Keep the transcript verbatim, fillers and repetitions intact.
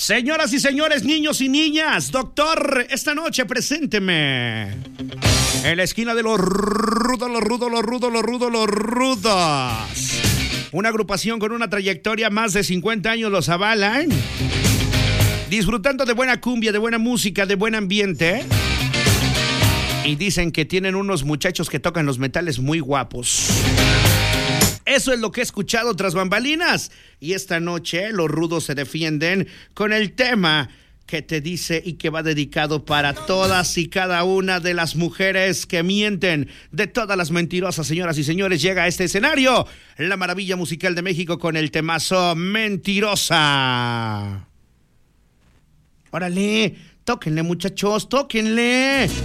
Señoras y señores, niños y niñas, doctor, esta noche presénteme en la esquina de los rudos, los rudos, los rudos, los rudos, los rudos. Una agrupación con una trayectoria más de cincuenta años los avalan, disfrutando de buena cumbia, de buena música, de buen ambiente. Y dicen que tienen unos muchachos que tocan los metales muy guapos. Eso es lo que he escuchado tras bambalinas. Y esta noche los rudos se defienden con el tema que te dice y que va dedicado para todas y cada una de las mujeres que mienten, de todas las mentirosas. Señoras y señores, llega a este escenario la maravilla musical de México con el temazo Mentirosa. Órale, tóquenle, muchachos, tóquenle.